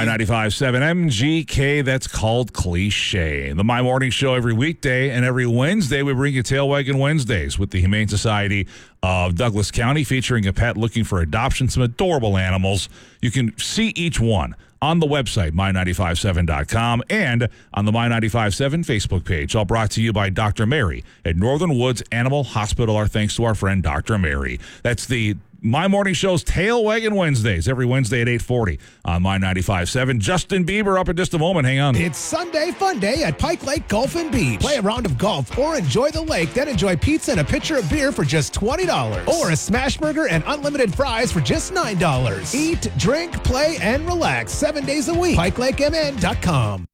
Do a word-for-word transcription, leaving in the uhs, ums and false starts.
My ninety-five point seven M G K, that's called Cliche. The My Morning Show every weekday, and every Wednesday we bring you Tail Wagging Wednesdays with the Humane Society of Douglas County, featuring a pet looking for adoption, some adorable animals. You can see each one on the website, my nine five seven dot com, and on the My ninety-five point seven Facebook page. All brought to you by Doctor Mary at Northern Woods Animal Hospital. Our thanks to our friend Doctor Mary. That's the My Morning Show's Tail Wagging Wednesdays, every Wednesday at eight forty on My ninety-five point seven. Justin Bieber up in just a moment. Hang on. It's Sunday Fun Day at Pike Lake Golf and Beach. Play a round of golf or enjoy the lake, then enjoy pizza and a pitcher of beer for just twenty dollars. Or a smash burger and unlimited fries for just nine dollars. Eat, drink, play, and relax seven days a week. Pike Lake M N dot com.